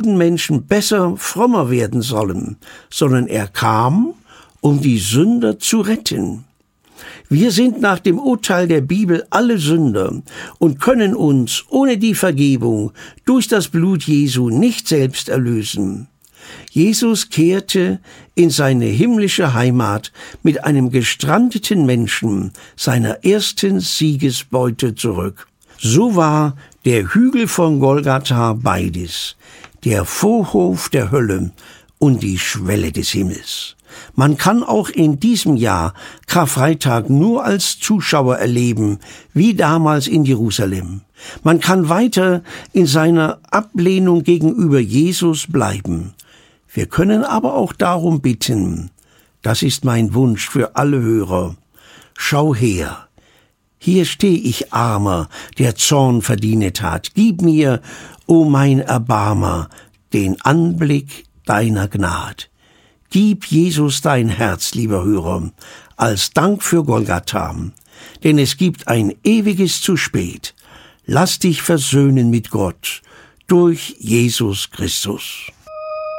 guten Menschen besser, frommer werden sollen, sondern er kam, um die Sünder zu retten. Wir sind nach dem Urteil der Bibel alle Sünder und können uns ohne die Vergebung durch das Blut Jesu nicht selbst erlösen. Jesus kehrte in seine himmlische Heimat mit einem gestrandeten Menschen seiner ersten Siegesbeute zurück. So war der Hügel von Golgatha beides, der Vorhof der Hölle und die Schwelle des Himmels. Man kann auch in diesem Jahr Karfreitag nur als Zuschauer erleben, wie damals in Jerusalem. Man kann weiter in seiner Ablehnung gegenüber Jesus bleiben. Wir können aber auch darum bitten, das ist mein Wunsch für alle Hörer, schau her, hier steh ich Armer, der Zorn verdient hat, gib mir, o mein Erbarmer, den Anblick deiner Gnad. Gib Jesus dein Herz, lieber Hörer, als Dank für Golgatha, denn es gibt ein ewiges zu spät. Lass dich versöhnen mit Gott durch Jesus Christus.